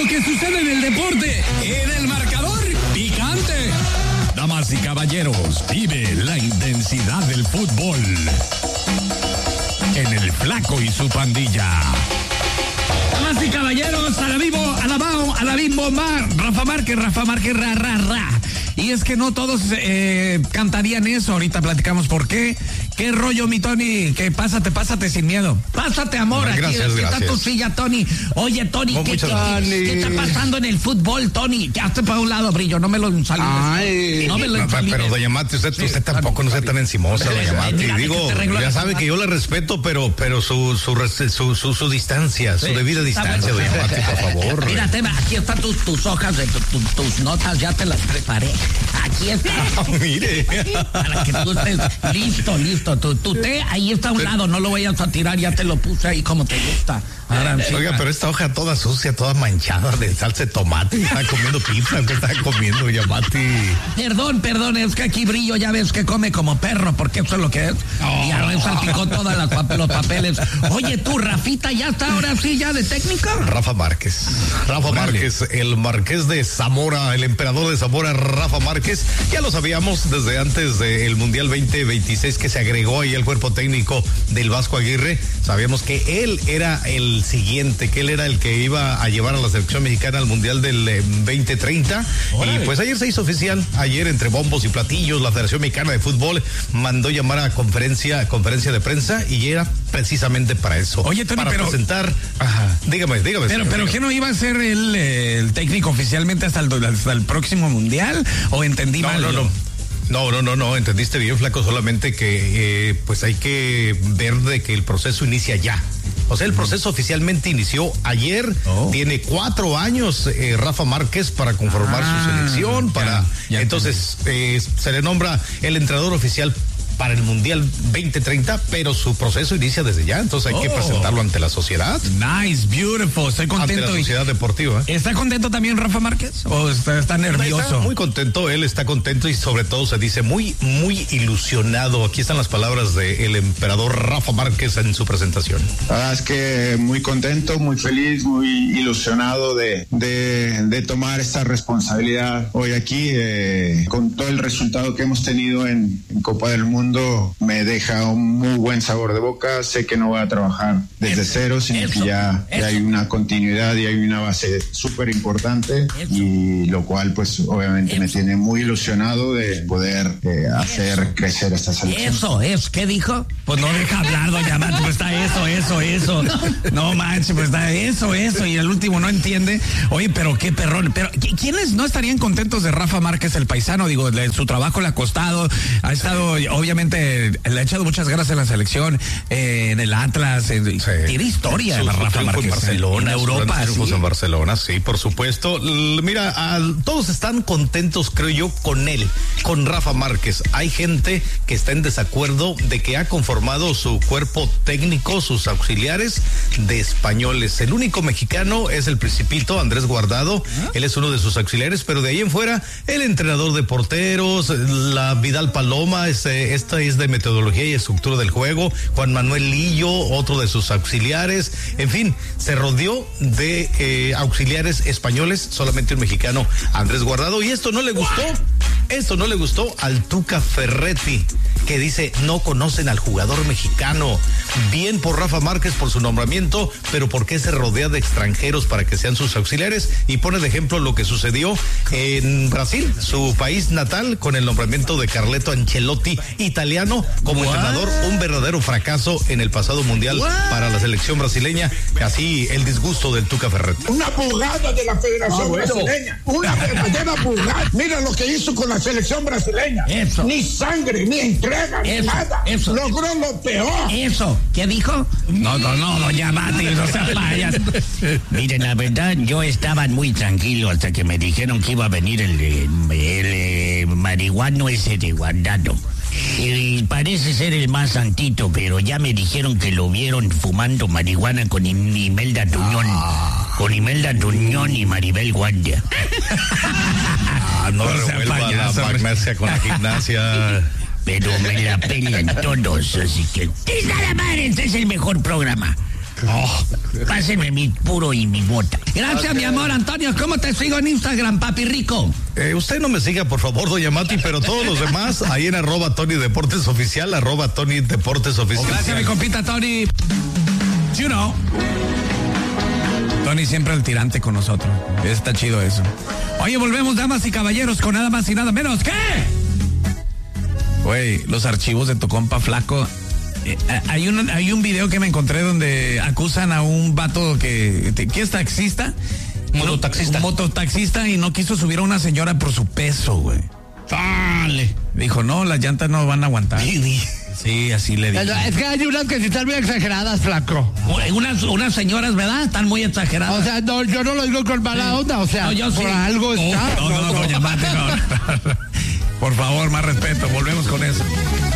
que sucede en el deporte, en el marcador picante. Damas y caballeros, vive la intensidad del fútbol en el Flaco y su pandilla. Damas y caballeros, a la vivo, a la bao, a la bimbo, Rafa Márquez, ra. Y es que no todos cantarían eso. Ahorita platicamos por qué. ¿Qué rollo, mi Tony? Que pásate sin miedo. Pásate, amor. Gracias, aquí está tu silla, Tony. Oye, Tony, ¿qué está pasando en el fútbol, Tony? Ya esté para un lado, Brillo, no me lo saludes. No me lo saludes. Pero doña Mati, usted tampoco no sea tan encimosa, doña Mati. Digo, ya sabe que yo la respeto, pero su distancia, su debida distancia, doña Mati, por favor. Mírate, aquí están tus hojas, tus notas, ya te las preparé. Aquí está. Mire. Para que tú estés listo. Tu té ahí está a un lado, no lo vayas a tirar, ya te lo puse ahí como te gusta. Oiga, pero esta hoja toda sucia, toda manchada de salsa de tomate. Estaba comiendo pizza, ¿qué estaba comiendo, Yamati? Perdón, es que aquí Brillo ya ves que come como perro, porque eso es lo que es. Y ahora salpicó todos los papeles. Oye, tú, Rafita, ¿ya está ahora sí ya de técnico? Rafa Márquez, el marqués de Zamora, el emperador de Zamora, Rafa Márquez. Ya lo sabíamos desde antes del Mundial 2026 que se agregó ahí al cuerpo técnico del Vasco Aguirre. Sabíamos que él era el siguiente, que él era el que iba a llevar a la selección mexicana al Mundial del 2030. Y pues ayer se hizo oficial, entre bombos y platillos, la Federación Mexicana de Fútbol mandó llamar a conferencia de prensa y era precisamente para eso. Oye, Tony, para presentar. Dígame. Pero ¿qué no iba a ser el técnico oficialmente hasta el próximo Mundial? ¿O entendí mal? No, entendiste bien, Flaco, solamente que pues hay que ver de que el proceso inicia ya. O sea, el proceso oficialmente inició ayer. Tiene 4 años Rafa Márquez para conformar su selección. Entonces se le nombra el entrenador oficial para el Mundial 2030, pero su proceso inicia desde ya, entonces hay que presentarlo ante la sociedad. Nice, beautiful, estoy contento. Ante la sociedad deportiva. ¿Está contento también Rafa Márquez? ¿O está nervioso? Está muy contento, él está contento y sobre todo se dice muy ilusionado. Aquí están las palabras del emperador Rafa Márquez en su presentación. La verdad es que muy contento, muy feliz, muy ilusionado de tomar esta responsabilidad hoy aquí, con todo el resultado que hemos tenido en Copa del Mundo. Me deja un muy buen sabor de boca. Sé que no voy a trabajar desde cero, sino que ya hay una continuidad y hay una base súper importante, y lo cual pues obviamente me tiene muy ilusionado de poder hacer crecer esta selección. ¿Qué dijo? Pues no deja hablar, doña Mati, pues está eso. No manches, pues está eso, y el último no entiende. Oye, pero qué perrón. Pero ¿quiénes no estarían contentos de Rafa Márquez, el paisano? Digo, su trabajo le ha costado, ha estado, obviamente, le ha echado muchas ganas en la selección, en el Atlas, tiene historia Rafa Márquez en Barcelona, en Europa. En Barcelona, sí, por supuesto. Mira, todos están contentos, creo yo, con Rafa Márquez. Hay gente que está en desacuerdo de que ha conformado su cuerpo técnico, sus auxiliares de españoles. El único mexicano es el Principito, Andrés Guardado. Él es uno de sus auxiliares, pero de ahí en fuera, el entrenador de porteros, la Vidal Paloma, esta es de metodología y estructura del juego, Juan Manuel Lillo, otro de sus auxiliares. En fin, se rodeó de auxiliares españoles, solamente un mexicano, Andrés Guardado, y esto no le gustó al Tuca Ferretti, que dice no conocen al jugador mexicano. Bien por Rafa Márquez por su nombramiento, pero ¿por qué se rodea de extranjeros para que sean sus auxiliares? Y pone de ejemplo lo que sucedió en Brasil, su país natal, con el nombramiento de Carleto Ancelotti, italiano, como entrenador, un verdadero fracaso en el pasado mundial para la selección brasileña. Así el disgusto del Tuca Ferretti. Una burrada de la Federación Brasileña, una verdadera burrada. Mira lo que hizo con la selección brasileña. Ni sangre, ni entrega, ni nada. Logró lo peor. ¿Qué dijo? No, doña Mati, no seas payas. Miren, la verdad, yo estaba muy tranquilo hasta que me dijeron que iba a venir el marihuano ese de Guardado. Y parece ser el más santito, pero ya me dijeron que lo vieron fumando marihuana con Imelda Tuñón. Con Imelda Tuñón y Maribel Guardia. No revuelva la magnesia con la gimnasia. Pero me la pelan todos, así que... ¡Es nada más! Este es el mejor programa. Pásenme mi puro y mi bota. Gracias, mi amor, Antonio. ¿Cómo te sigo en Instagram, papi rico? Usted no me siga, por favor, doña Mati, pero todos los demás, ahí en @Tony Deportes Oficial, @Tony Deportes Oficial. Gracias, mi compita Tony. You know. Tony siempre el tirante con nosotros. Está chido eso. Oye, volvemos, damas y caballeros, con nada más y nada menos. ¿Qué? Güey, los archivos de tu compa Flaco. Hay un video que me encontré donde acusan a un vato que es taxista. Mototaxista y no quiso subir a una señora por su peso, güey. Dale. Dijo, no, las llantas no van a aguantar. Sí, así le dijo. Es que hay unas que sí están muy exageradas, Flaco. Unas señoras, ¿verdad? Están muy exageradas. O sea, no, yo no lo digo con mala onda, o sea, no, yo por sí. algo está. No, doña Mate, no. Por favor, más respeto. Volvemos con eso.